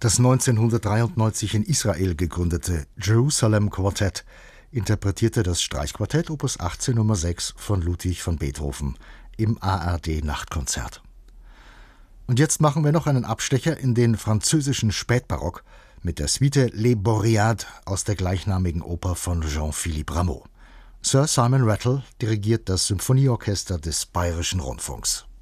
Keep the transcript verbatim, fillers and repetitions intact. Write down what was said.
Das neunzehnhundertdreiundneunzig in Israel gegründete Jerusalem Quartet interpretierte das Streichquartett Opus achtzehn Nummer sechs von Ludwig van Beethoven im A R D-Nachtkonzert. Und jetzt machen wir noch einen Abstecher in den französischen Spätbarock mit der Suite Les Boréades aus der gleichnamigen Oper von Jean-Philippe Rameau. Sir Simon Rattle dirigiert das Symphonieorchester des Bayerischen Rundfunks.